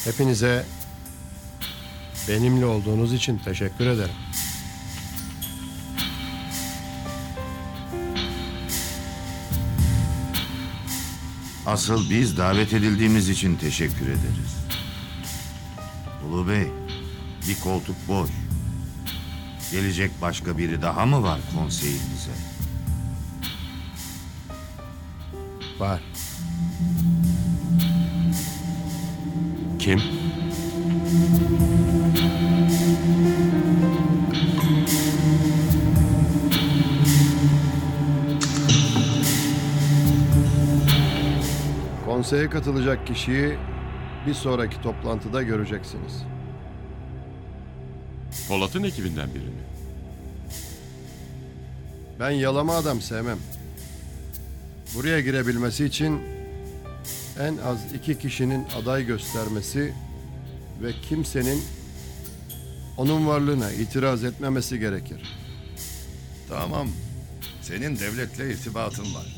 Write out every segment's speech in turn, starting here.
Hepinize benimle olduğunuz için teşekkür ederim. Asıl biz davet edildiğimiz için teşekkür ederiz. Ulu Bey, bir koltuk boş. Gelecek başka biri daha mı var konseyimize? Var. Kim? Konseye katılacak kişiyi bir sonraki toplantıda göreceksiniz. Polat'ın ekibinden biri mi? Ben yalama adam sevmem. Buraya girebilmesi için en az 2 kişinin aday göstermesi ve kimsenin onun varlığına itiraz etmemesi gerekir. Tamam. Senin devletle irtibatın var.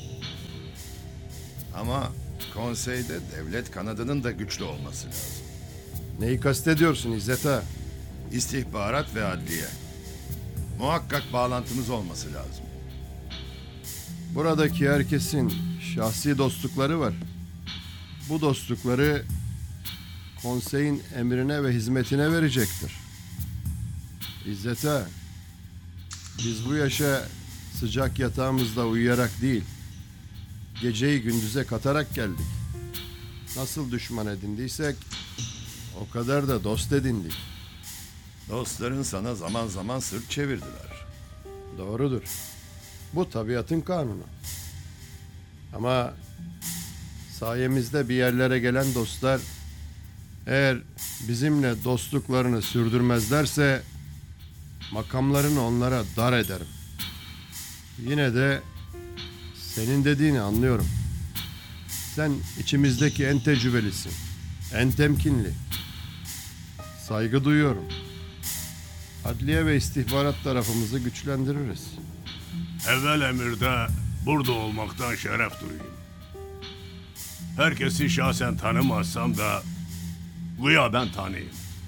Ama konseyde devlet kanadının da güçlü olması lazım. Neyi kastediyorsun İzzet Ağa? İstihbarat ve adliye. Muhakkak bağlantımız olması lazım. Buradaki herkesin şahsi dostlukları var. Bu dostlukları konseyin emrine ve hizmetine verecektir. İzzet Ağa, biz bu yaşa sıcak yatağımızda uyuyarak değil, geceyi gündüze katarak geldik. Nasıl düşman edindiysek, o kadar da dost edindik. Dostların sana zaman zaman sırt çevirdiler. Doğrudur. Bu tabiatın kanunu. Ama sayemizde bir yerlere gelen dostlar, eğer bizimle dostluklarını sürdürmezlerse, makamlarını onlara dar ederim. Yine de senin dediğini anlıyorum. Sen içimizdeki en tecrübelisin, en temkinli. Saygı duyuyorum. Adliye ve istihbarat tarafımızı güçlendiririz. Evvel emirde burada olmaktan şeref duyayım. Herkesi şahsen tanımazsam da güya ben tanıyayım.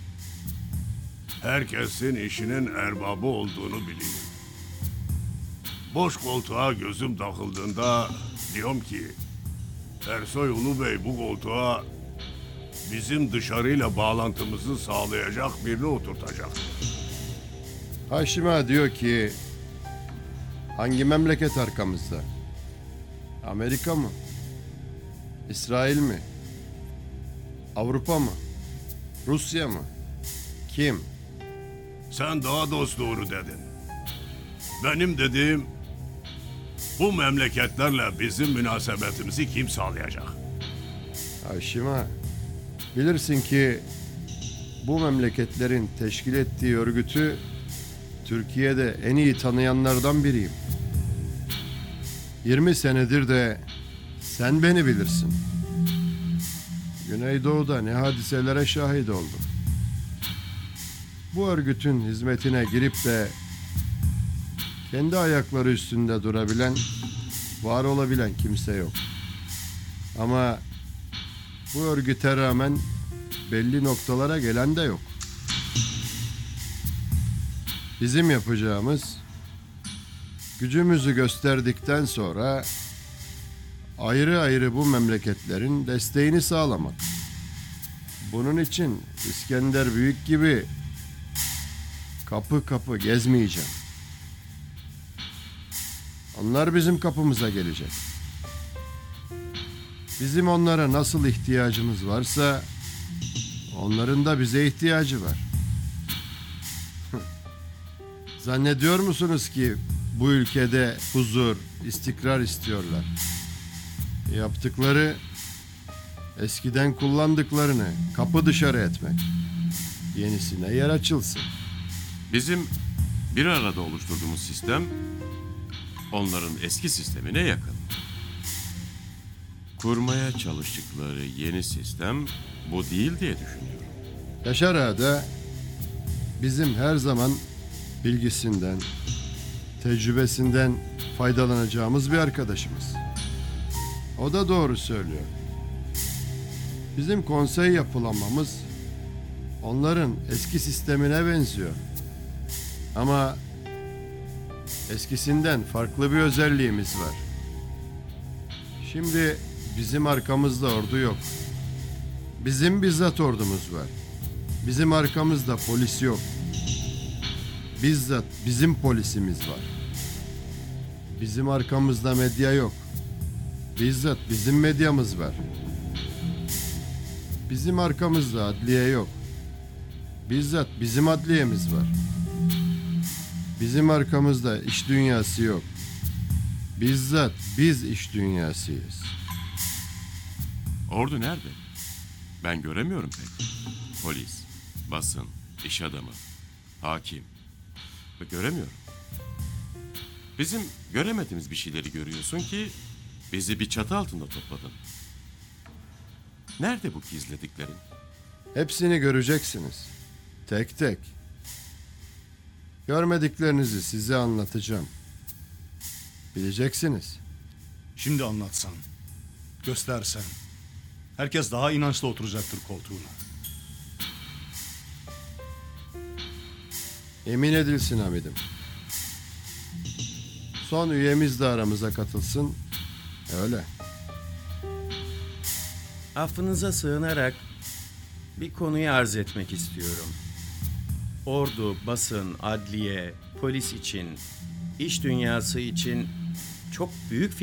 Herkesin işinin erbabı olduğunu bileyim. Boş koltuğa gözüm takıldığında diyorum ki Ersoy Ulu Bey bu koltuğa bizim dışarıyla bağlantımızı sağlayacak birini oturtacak. Haşim Ağa diyor ki, hangi memleket arkamızda? Amerika mı? İsrail mi? Avrupa mı? Rusya mı? Kim? Sen daha doğru dedin. Benim dediğim bu memleketlerle bizim münasebetimizi kim sağlayacak? Haşim Ağa, bilirsin ki bu memleketlerin teşkil ettiği örgütü Türkiye'de en iyi tanıyanlardan biriyim. 20 senedir de sen beni bilirsin. Güneydoğu'da ne hadiselere şahit oldum. Bu örgütün hizmetine girip de kendi ayakları üstünde durabilen, var olabilen kimse yok. Ama bu örgüte rağmen belli noktalara gelen de yok. Bizim yapacağımız, gücümüzü gösterdikten sonra ayrı ayrı bu memleketlerin desteğini sağlamak. Bunun için İskender Büyük gibi kapı kapı gezmeyeceğim. Onlar bizim kapımıza gelecek. Bizim onlara nasıl ihtiyacımız varsa onların da bize ihtiyacı var. Zannediyor musunuz ki bu ülkede huzur, istikrar istiyorlar? Yaptıkları eskiden kullandıklarını kapı dışarı etmek. Yenisine yer açılsın. Bizim bir arada oluşturduğumuz sistem onların eski sistemine yakın. Kurmaya çalıştıkları yeni sistem bu değil diye düşünüyorum. Yaşar Ağa da bizim her zaman bilgisinden, tecrübesinden faydalanacağımız bir arkadaşımız. O da doğru söylüyor. Bizim konsey yapılanmamız onların eski sistemine benziyor. Ama eskisinden farklı bir özelliğimiz var. Şimdi bizim arkamızda ordu yok. Bizim bizzat ordumuz var. Bizim arkamızda polis yok. Bizzat bizim polisimiz var. Bizim arkamızda medya yok. Bizzat bizim medyamız var. Bizim arkamızda adliye yok. Bizzat bizim adliyemiz var. Bizim arkamızda iş dünyası yok. Bizzat biz iş dünyasıyız. Ordu nerede? Ben göremiyorum pek. Polis, basın, iş adamı, hakim. Göremiyorum. Bizim göremediğimiz bir şeyleri görüyorsun ki bizi bir çatı altında topladın. Nerede bu gizlediklerin? Hepsini göreceksiniz. Tek tek. Görmediklerinizi size anlatacağım. Bileceksiniz. Şimdi anlatsan, göstersen, herkes daha inançlı oturacaktır koltuğuna. Emin edilsin Hamid'im. Son üyemiz de aramıza katılsın. Öyle. Affınıza sığınarak bir konuyu arz etmek istiyorum. Ordu, basın, adliye, polis için, iş dünyası için çok büyük